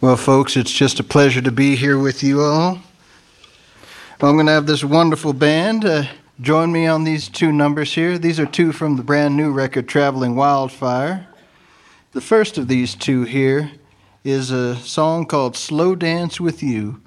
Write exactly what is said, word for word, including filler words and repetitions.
Well, folks, it's just a pleasure to be here with you all. I'm going to have this wonderful band uh, join me on these two numbers here. These are two from the brand new record, Traveling Wildfire. The first of these two here is a song called Slow Dance With You.